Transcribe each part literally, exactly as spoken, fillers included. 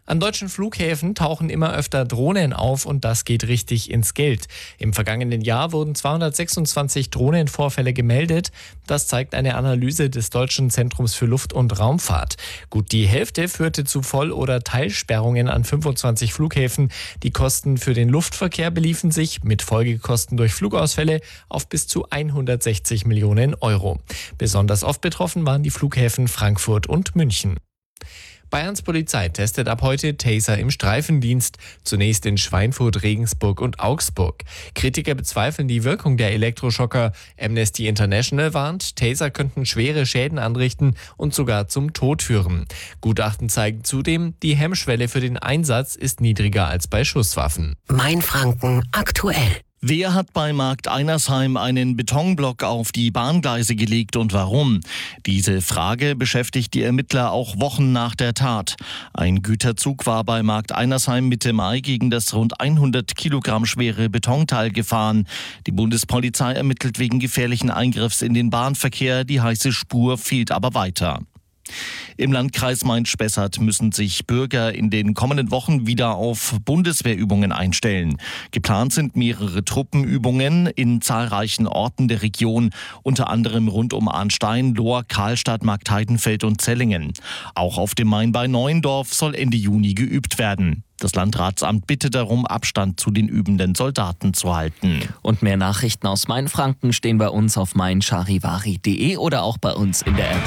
An deutschen Flughäfen tauchen immer öfter Drohnen auf und das geht richtig ins Geld. Im vergangenen Jahr wurden zweihundertsechsundzwanzig Drohnenvorfälle gemeldet. Das zeigt eine Analyse des Deutschen Zentrums für Luft- und Raumfahrt. Gut die Hälfte führte zu Voll- oder Teilsperrungen an fünfundzwanzig Flughäfen. Die Kosten für den Luftverkehr beliefen sich mit Folgekosten durch Flugausfälle auf bis zu hundertsechzig Millionen Euro. Besonders oft betroffen waren die Flughäfen Frankfurt und München. Bayerns Polizei testet ab heute Taser im Streifendienst, zunächst in Schweinfurt, Regensburg und Augsburg. Kritiker bezweifeln die Wirkung der Elektroschocker. Amnesty International warnt, Taser könnten schwere Schäden anrichten und sogar zum Tod führen. Gutachten zeigen zudem, die Hemmschwelle für den Einsatz ist niedriger als bei Schusswaffen. Mainfranken aktuell. Wer hat bei Markt Einersheim einen Betonblock auf die Bahngleise gelegt und warum? Diese Frage beschäftigt die Ermittler auch Wochen nach der Tat. Ein Güterzug war bei Markt Einersheim Mitte Mai gegen das rund hundert Kilogramm schwere Betonteil gefahren. Die Bundespolizei ermittelt wegen gefährlichen Eingriffs in den Bahnverkehr. Die heiße Spur fehlt aber weiter. Im Landkreis Main-Spessart müssen sich Bürger in den kommenden Wochen wieder auf Bundeswehrübungen einstellen. Geplant sind mehrere Truppenübungen in zahlreichen Orten der Region, unter anderem rund um Arnstein, Lohr, Karlstadt, Marktheidenfeld und Zellingen. Auch auf dem Main bei Neuendorf soll Ende Juni geübt werden. Das Landratsamt bittet darum, Abstand zu den übenden Soldaten zu halten. Und mehr Nachrichten aus Mainfranken stehen bei uns auf mein charivari punkt de oder auch bei uns in der App.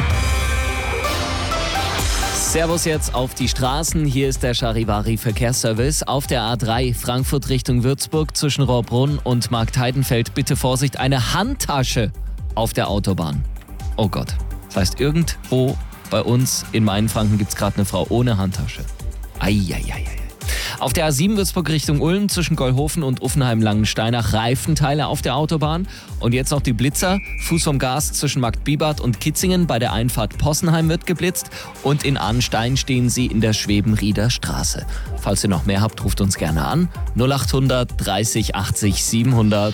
Servus jetzt auf die Straßen. Hier ist der Charivari Verkehrsservice. Auf der A drei Frankfurt Richtung Würzburg zwischen Rohrbrunn und Marktheidenfeld. Bitte Vorsicht, eine Handtasche auf der Autobahn. Oh Gott. Das heißt, irgendwo bei uns in Mainfranken gibt es gerade eine Frau ohne Handtasche. Eieieiei. Auf der A sieben Würzburg Richtung Ulm zwischen Gollhofen und Uffenheim-Langensteinach Reifenteile auf der Autobahn. Und jetzt noch die Blitzer. Fuß vom Gas zwischen Marktbibart und Kitzingen. Bei der Einfahrt Possenheim wird geblitzt. Und in Arnstein stehen sie in der Schwebenrieder Straße. Falls ihr noch mehr habt, ruft uns gerne an. null achthundert dreißig achtzig siebenhundert.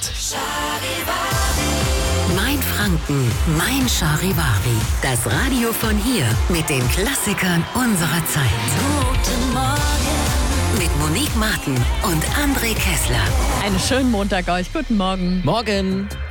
Mainfranken, mein Charivari. Das Radio von hier mit den Klassikern unserer Zeit. Guten Morgen. Mit Monique Martin und André Kessler. Einen schönen Montag euch. Guten Morgen. Morgen.